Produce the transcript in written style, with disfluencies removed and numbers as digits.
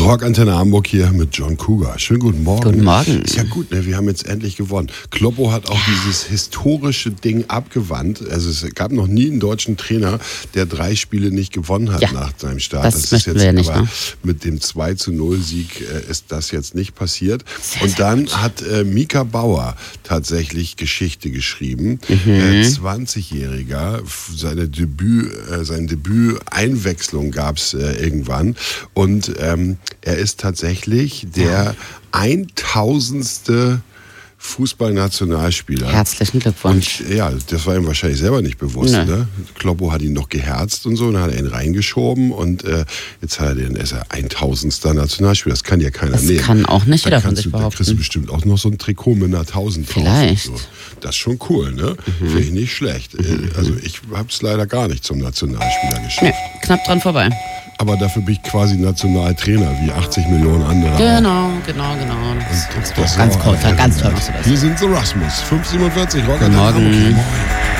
Rockantenne Hamburg hier mit John Cougar. Schönen guten Morgen. Guten Morgen. Ist ja gut, ne? Wir haben jetzt endlich gewonnen. Kloppo hat auch dieses historische Ding abgewandt. Also es gab noch nie einen deutschen Trainer, der 3 Spiele nicht gewonnen hat nach seinem Start. Das ist jetzt wir nicht, aber ne? mit dem 2-0-Sieg ist das jetzt nicht passiert. Und dann hat Mika Bauer tatsächlich Geschichte geschrieben. 20-Jähriger, seine Debüt-Einwechslung gab es irgendwann. Und er ist tatsächlich der 1000. Fußballnationalspieler. Herzlichen Glückwunsch. Und, ja, das war ihm wahrscheinlich selber nicht bewusst. Ne? Kloppo hat ihn noch geherzt und so, dann hat er ihn reingeschoben und jetzt ist er 1000. Nationalspieler. Das kann ja keiner nehmen. Das kann auch nicht jeder von sich behaupten. Da kriegst du bestimmt auch noch so ein Trikot mit einer 1000 drauf. Vielleicht. So. Das ist schon cool, ne? Finde ich nicht schlecht. Also ich habe es leider gar nicht zum Nationalspieler geschafft. Nee, knapp dran vorbei. Aber dafür bin ich quasi Nationaltrainer, wie 80 Millionen andere. Genau. Das Ganz toll machst du das. Wir sind The Rasmus, 547 Rock. Guten Morgen.